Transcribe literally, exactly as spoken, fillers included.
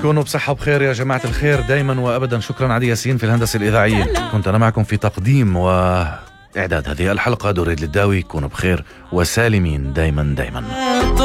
تكونوا بصحة وبخير يا جماعة الخير دايما وأبدا. شكرا عدي ياسين في الهندسة الإذاعية. كنت أنا معكم في تقديم وإعداد هذه الحلقة. دريد للداوي. كونوا بخير وسالمين دايما دايما.